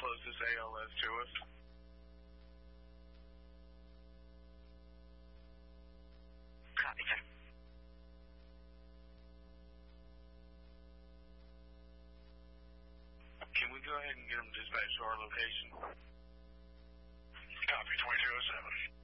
closest ALS to us. Copy, sir. Can we go ahead and get them dispatched to our location? Copy, 2207.